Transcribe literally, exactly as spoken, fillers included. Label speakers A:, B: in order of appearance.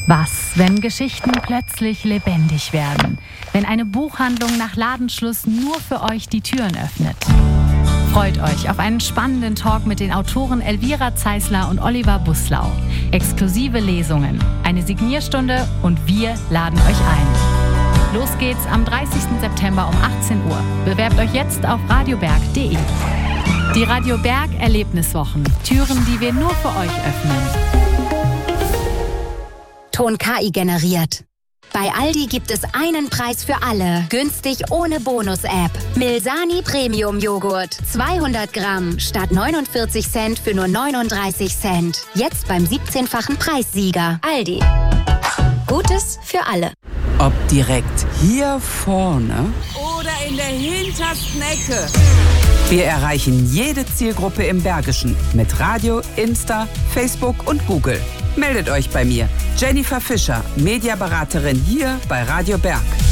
A: Was, wenn Geschichten plötzlich lebendig werden? Wenn eine Buchhandlung nach Ladenschluss nur für euch die Türen öffnet? Freut euch auf einen spannenden Talk mit den Autoren Elvira Zeisler und Oliver Buslau. Exklusive Lesungen, eine Signierstunde und wir laden euch ein. Los geht's am dreißigsten September um achtzehn Uhr. Bewerbt euch jetzt auf radioberg punkt de. Die Radio Berg Erlebniswochen. Türen, die wir nur für euch öffnen.
B: Ton K I generiert. Bei Aldi gibt es einen Preis für alle. Günstig ohne Bonus-App. Milsani Premium Joghurt. zweihundert Gramm statt neunundvierzig Cent für nur neununddreißig Cent. Jetzt beim siebzehnfachen Preissieger. Aldi. Gutes für alle.
C: Ob direkt hier vorne
D: oder in der hintersten Ecke.
C: Wir erreichen jede Zielgruppe im Bergischen mit Radio, Insta, Facebook und Google. Meldet euch bei mir, Jennifer Fischer, Mediaberaterin hier bei Radio Berg.